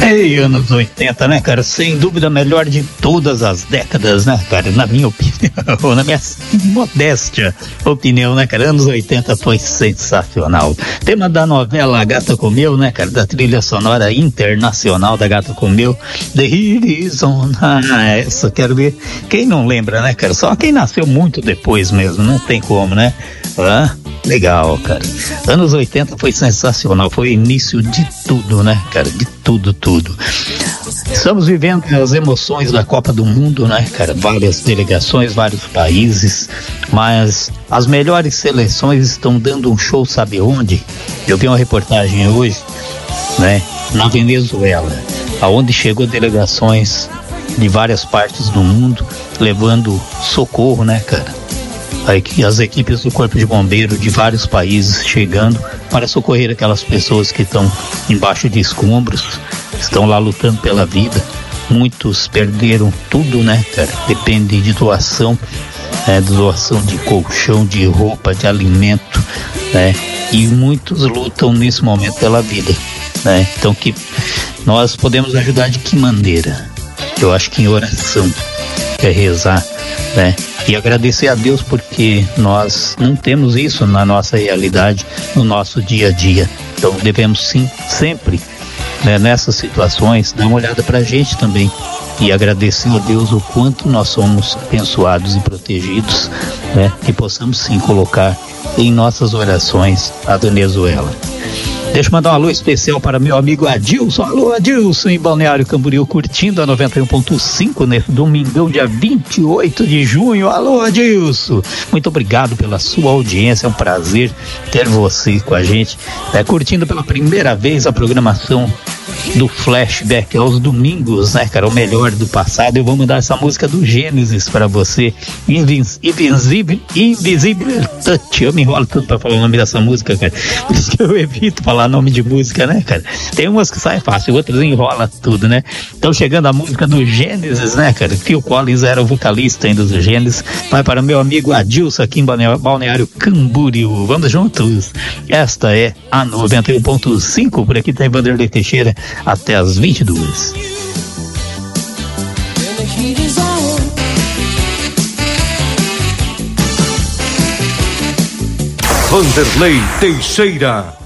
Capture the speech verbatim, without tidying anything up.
Ei, anos oitenta, né, cara? Sem dúvida, a melhor de todas as décadas, né, cara? Na minha opinião, na minha modéstia opinião, né, cara? Anos oitenta foi sensacional. Tema da novela A Gata Comeu, né, cara? Da trilha sonora internacional da Gata Comeu, The Horizon. Ah, essa, quero ver. Quem não lembra, né, cara? Só quem nasceu muito depois mesmo, não tem como, né? Ah, legal, cara. Anos oitenta foi sensacional, foi o início de tudo, né, cara? De tudo, tudo. Estamos vivendo as emoções da Copa do Mundo, né, cara? Várias delegações, vários países, mas as melhores seleções estão dando um show, sabe onde? Eu vi uma reportagem hoje, né, na Venezuela, aonde chegou delegações de várias partes do mundo levando socorro, né, cara? As equipes do Corpo de Bombeiro de vários países chegando para socorrer aquelas pessoas que estão embaixo de escombros, estão lá lutando pela vida. Muitos perderam tudo, né, cara? Depende de doação, né, doação de colchão, de roupa, de alimento, né? E muitos lutam nesse momento pela vida, né? Então, que nós podemos ajudar de que maneira? Eu acho que em oração, é rezar, né? E agradecer a Deus porque nós não temos isso na nossa realidade, no nosso dia a dia. Então devemos sim, sempre, né, nessas situações, dar uma olhada pra gente também e agradecer a Deus o quanto nós somos abençoados e protegidos, né? E possamos sim colocar em nossas orações a Venezuela. Deixa eu mandar um alô especial para meu amigo Adilson. Alô, Adilson, em Balneário Camboriú, curtindo a noventa e um ponto cinco nesse domingão, dia vinte e oito de junho. Alô, Adilson. Muito obrigado pela sua audiência. É um prazer ter você com a gente, né, curtindo pela primeira vez a programação do Flashback aos domingos, né, cara? O melhor do passado. Eu vou mandar essa música do Gênesis para você. Invisível, Invisível Touch. Eu me enrolo tudo pra falar o nome dessa música, cara. Por isso que eu evito falar nome de música, né, cara? Tem umas que saem fácil, outras enrola tudo, né? Então, chegando a música do Gênesis, né, cara? Phil Collins era o vocalista ainda do Gênesis. Vai para meu amigo Adilson aqui em Balneário Camboriú. Vamos juntos. Esta é a noventa e um ponto cinco. Por aqui tem Vanderlei Teixeira até as vinte e duas. Vanderlei Teixeira.